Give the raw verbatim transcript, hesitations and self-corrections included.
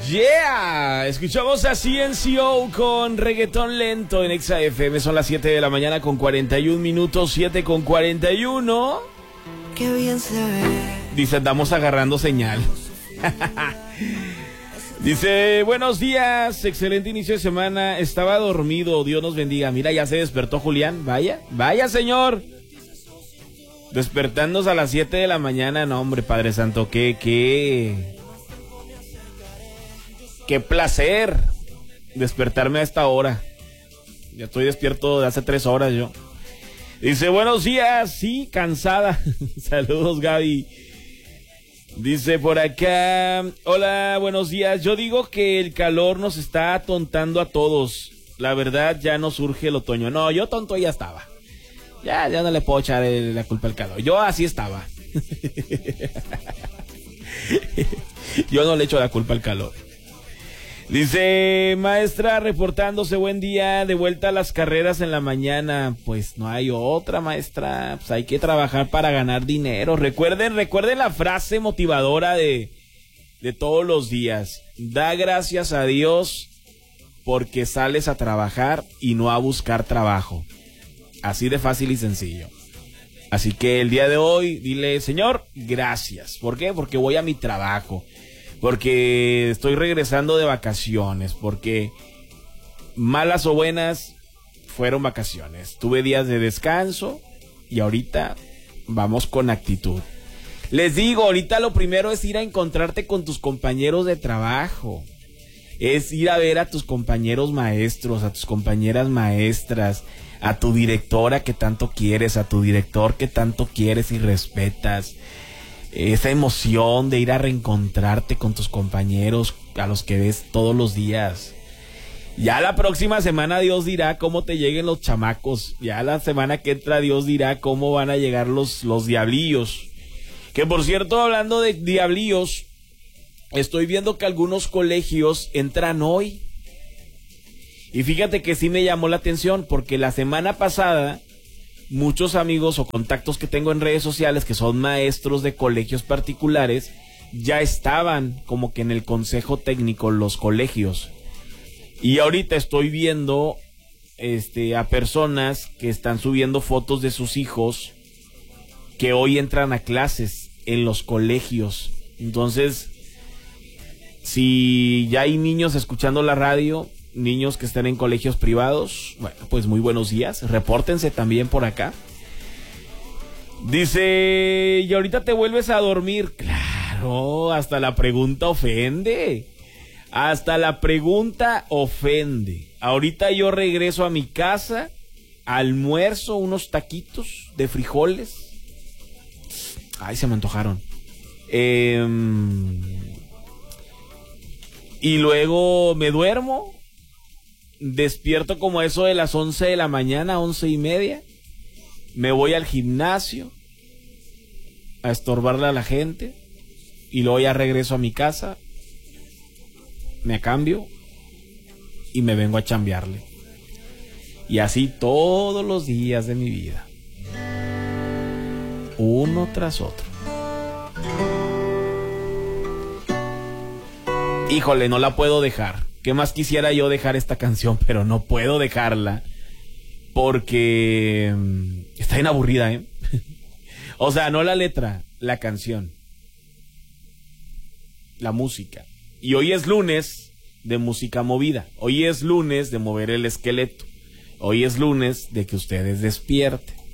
Yeah, escuchamos a C N C O con reggaetón lento en Exa F M. Son las siete de la mañana con cuarenta y un minutos, siete con cuarenta y uno. Qué bien se ve. Dice, andamos agarrando señal. Dice, buenos días, excelente inicio de semana. Estaba dormido, Dios nos bendiga. Mira, ya se despertó Julián. Vaya, vaya señor. Despertándose a las siete de la mañana. No, hombre, Padre Santo, qué, qué... Qué placer despertarme a esta hora. Ya estoy despierto de hace tres horas yo. Dice, buenos días, sí, cansada. Saludos, Gaby. Dice por acá, hola, buenos días. Yo digo que el calor nos está atontando a todos. La verdad, ya no surge el otoño. No, yo tonto ya estaba. Ya, ya no le puedo echar el, la culpa al calor. Yo así estaba. Yo no le echo la culpa al calor. Dice, maestra, reportándose, buen día, de vuelta a las carreras en la mañana. Pues no hay otra, maestra, pues hay que trabajar para ganar dinero. Recuerden, recuerden la frase motivadora de, de todos los días. Da gracias a Dios porque sales a trabajar y no a buscar trabajo. Así de fácil y sencillo. Así que el día de hoy, dile, Señor, gracias. ¿Por qué? Porque voy a mi trabajo. Porque estoy regresando de vacaciones, porque malas o buenas fueron vacaciones. Tuve días de descanso y ahorita vamos con actitud. Les digo, ahorita lo primero es ir a encontrarte con tus compañeros de trabajo. Es ir a ver a tus compañeros maestros, a tus compañeras maestras, a tu directora que tanto quieres, a tu director que tanto quieres y respetas. Esa emoción de ir a reencontrarte con tus compañeros a los que ves todos los días. Ya la próxima semana Dios dirá cómo te lleguen los chamacos. Ya la semana que entra Dios dirá cómo van a llegar los, los diablillos. Que por cierto, hablando de diablillos, estoy viendo que algunos colegios entran hoy. Y fíjate que sí me llamó la atención porque la semana pasada muchos amigos o contactos que tengo en redes sociales que son maestros de colegios particulares ya estaban como que en el consejo técnico los colegios. Y ahorita estoy viendo este a personas que están subiendo fotos de sus hijos que hoy entran a clases en los colegios. Entonces, si ya hay niños escuchando la radio, niños que están en colegios privados, bueno, pues muy buenos días, repórtense también por acá. Dice, y ahorita te vuelves a dormir. Claro, hasta la pregunta ofende, hasta la pregunta ofende. Ahorita yo regreso a mi casa, almuerzo unos taquitos de frijoles. Ay, se me antojaron. Eh, y luego me duermo. Despierto como eso de las once de la mañana, once y media. Me voy al gimnasio a estorbarle a la gente. Y luego ya regreso a mi casa. Me cambio y me vengo a chambearle. Y así todos los días de mi vida. Uno tras otro. Híjole, no la puedo dejar. ¿Qué más quisiera yo dejar esta canción? Pero no puedo dejarla porque está bien aburrida, ¿eh? O sea, no la letra, la canción, la música. Y hoy es lunes de música movida. Hoy es lunes de mover el esqueleto. Hoy es lunes de que ustedes despierten.